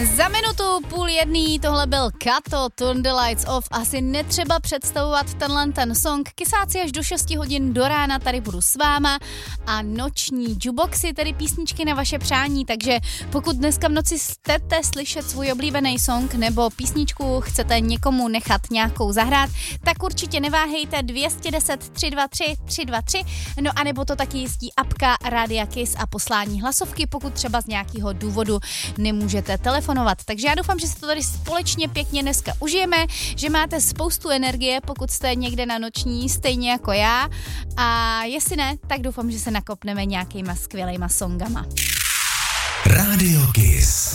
Za minutu 12:30 tohle byl Kato, Turn the Lights Off. Asi netřeba představovat ten song. Kysáci až do 6 hodin do rána tady budu s váma a noční jukeboxy, tedy písničky na vaše přání, takže pokud dneska v noci chcete slyšet svůj oblíbený song nebo písničku chcete někomu nechat nějakou zahrát, tak určitě neváhejte 210 323 323, no a nebo to taky jistí apka Rádia Kiss a poslání hlasovky, pokud třeba z nějakého důvodu nemůžete telefonovat. Takže já doufám, že se to tady společně pěkně dneska užijeme, že máte spoustu energie, pokud jste někde na noční, stejně jako já. A jestli ne, tak doufám, že se nakopneme nějakýma skvělejma songama. Rádio Kiss.